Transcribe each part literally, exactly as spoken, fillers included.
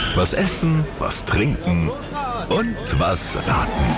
Was essen, was trinken und was raten.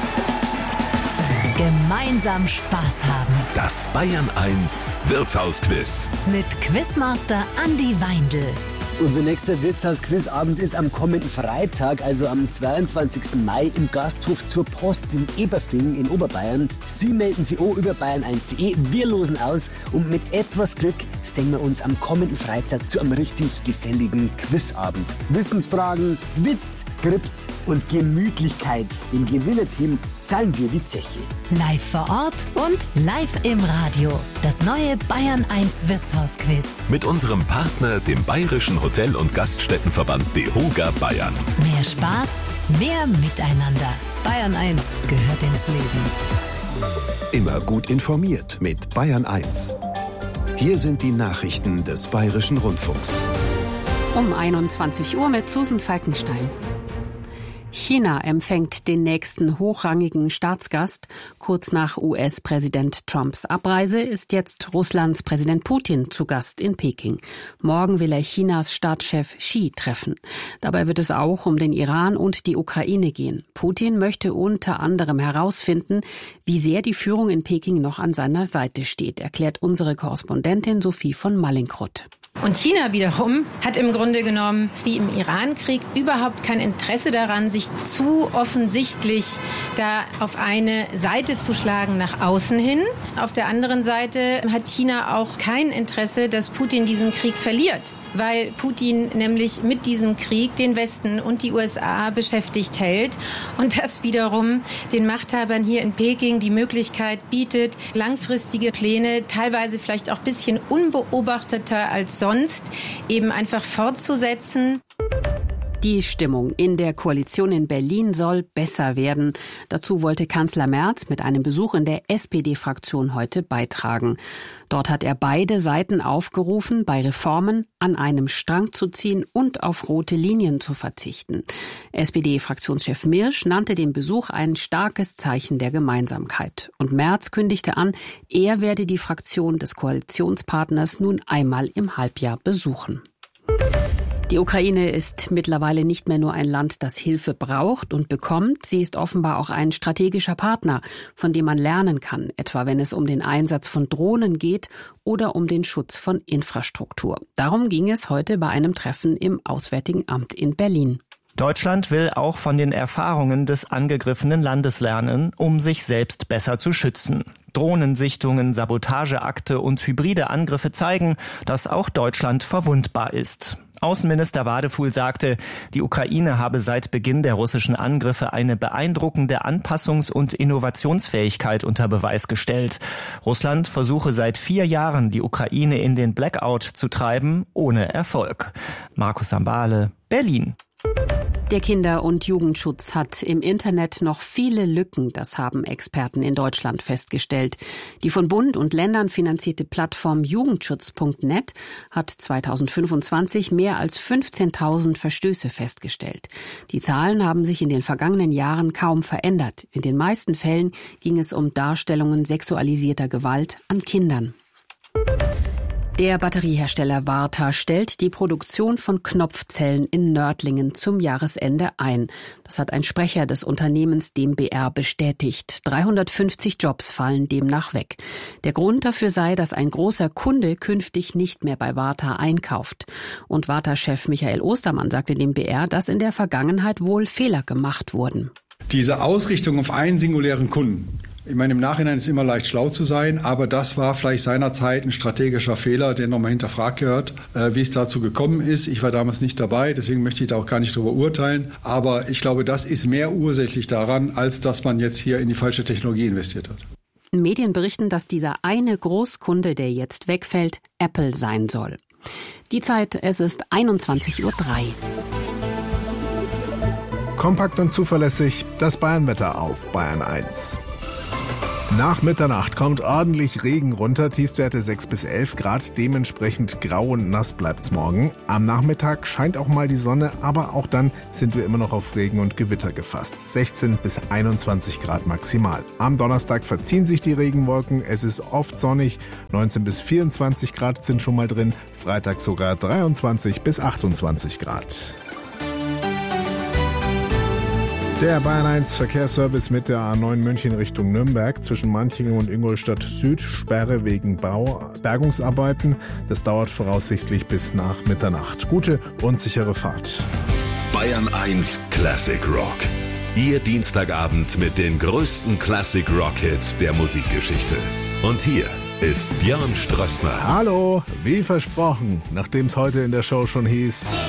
Gemeinsam Spaß haben. Das Bayern eins Wirtshausquiz. Mit Quizmaster Andi Weindl. Unser nächster Wirtshaus-Quizabend ist am kommenden Freitag, also am zweiundzwanzigsten Mai im Gasthof zur Post in Eberfing in Oberbayern. Sie melden sich auch über bayern eins punkt de. Wir losen aus und mit etwas Glück sehen wir uns am kommenden Freitag zu einem richtig geselligen Quizabend. Wissensfragen, Witz, Grips und Gemütlichkeit. Dem Gewinnerteam zahlen wir die Zeche. Live vor Ort und live im Radio. Das neue Bayern eins Wirtshaus-Quiz. Mit unserem Partner, dem Bayerischen Hotel- und Gaststättenverband DEHOGA Bayern. Mehr Spaß, mehr Miteinander. Bayern eins gehört ins Leben. Immer gut informiert mit Bayern eins. Hier sind die Nachrichten des Bayerischen Rundfunks. Um einundzwanzig Uhr mit Susan Falkenstein. China empfängt den nächsten hochrangigen Staatsgast. Kurz nach U S-Präsident Trumps Abreise ist jetzt Russlands Präsident Putin zu Gast in Peking. Morgen will er Chinas Staatschef Xi treffen. Dabei wird es auch um den Iran und die Ukraine gehen. Putin möchte unter anderem herausfinden, wie sehr die Führung in Peking noch an seiner Seite steht, erklärt unsere Korrespondentin Sophie von Mallinckrodt. Und China wiederum hat im Grunde genommen, wie im Irankrieg, überhaupt kein Interesse daran, sich zu offensichtlich da auf eine Seite zu schlagen nach außen hin. Auf der anderen Seite hat China auch kein Interesse, dass Putin diesen Krieg verliert, weil Putin nämlich mit diesem Krieg den Westen und die U S A beschäftigt hält und das wiederum den Machthabern hier in Peking die Möglichkeit bietet, langfristige Pläne, teilweise vielleicht auch ein bisschen unbeobachteter als sonst, eben einfach fortzusetzen. Die Stimmung in der Koalition in Berlin soll besser werden. Dazu wollte Kanzler Merz mit einem Besuch in der S P D-Fraktion heute beitragen. Dort hat er beide Seiten aufgerufen, bei Reformen an einem Strang zu ziehen und auf rote Linien zu verzichten. S P D-Fraktionschef Mirsch nannte den Besuch ein starkes Zeichen der Gemeinsamkeit. Und Merz kündigte an, er werde die Fraktion des Koalitionspartners nun einmal im Halbjahr besuchen. Die Ukraine ist mittlerweile nicht mehr nur ein Land, das Hilfe braucht und bekommt. Sie ist offenbar auch ein strategischer Partner, von dem man lernen kann, etwa wenn es um den Einsatz von Drohnen geht oder um den Schutz von Infrastruktur. Darum ging es heute bei einem Treffen im Auswärtigen Amt in Berlin. Deutschland will auch von den Erfahrungen des angegriffenen Landes lernen, um sich selbst besser zu schützen. Drohnensichtungen, Sabotageakte und hybride Angriffe zeigen, dass auch Deutschland verwundbar ist. Außenminister Wadefuhl sagte, die Ukraine habe seit Beginn der russischen Angriffe eine beeindruckende Anpassungs- und Innovationsfähigkeit unter Beweis gestellt. Russland versuche seit vier Jahren, die Ukraine in den Blackout zu treiben, ohne Erfolg. Markus Sambale, Berlin. Der Kinder- und Jugendschutz hat im Internet noch viele Lücken, das haben Experten in Deutschland festgestellt. Die von Bund und Ländern finanzierte Plattform Jugendschutz punkt net hat zweitausendfünfundzwanzig mehr als fünfzehntausend Verstöße festgestellt. Die Zahlen haben sich in den vergangenen Jahren kaum verändert. In den meisten Fällen ging es um Darstellungen sexualisierter Gewalt an Kindern. Der Batteriehersteller Varta stellt die Produktion von Knopfzellen in Nördlingen zum Jahresende ein. Das hat ein Sprecher des Unternehmens D E M B R bestätigt. dreihundertfünfzig Jobs fallen demnach weg. Der Grund dafür sei, dass ein großer Kunde künftig nicht mehr bei Varta einkauft. Und Varta-Chef Michael Ostermann sagte dem B R, dass in der Vergangenheit wohl Fehler gemacht wurden. Diese Ausrichtung auf einen singulären Kunden. Ich meine, im Nachhinein ist es immer leicht, schlau zu sein, aber das war vielleicht seinerzeit ein strategischer Fehler, der nochmal hinterfragt gehört, äh, wie es dazu gekommen ist. Ich war damals nicht dabei, deswegen möchte ich da auch gar nicht drüber urteilen. Aber ich glaube, das ist mehr ursächlich daran, als dass man jetzt hier in die falsche Technologie investiert hat. Medien berichten, dass dieser eine Großkunde, der jetzt wegfällt, Apple sein soll. Die Zeit, es ist einundzwanzig Uhr drei. Kompakt und zuverlässig, das Bayernwetter auf Bayern eins. Nach Mitternacht kommt ordentlich Regen runter, Tiefstwerte sechs bis elf Grad, dementsprechend grau und nass bleibt's morgen. Am Nachmittag scheint auch mal die Sonne, aber auch dann sind wir immer noch auf Regen und Gewitter gefasst. sechzehn bis einundzwanzig Grad maximal. Am Donnerstag verziehen sich die Regenwolken, es ist oft sonnig, neunzehn bis vierundzwanzig Grad sind schon mal drin, Freitag sogar dreiundzwanzig bis achtundzwanzig Grad. Der Bayern eins Verkehrsservice mit der A neun München Richtung Nürnberg zwischen Manchingen und Ingolstadt Süd. Sperre wegen Bau- Bergungsarbeiten. Das dauert voraussichtlich bis nach Mitternacht. Gute und sichere Fahrt. Bayern eins Classic Rock. Ihr Dienstagabend mit den größten Classic Rock Hits der Musikgeschichte. Und hier ist Björn Strössner. Hallo, wie versprochen, nachdem es heute in der Show schon hieß...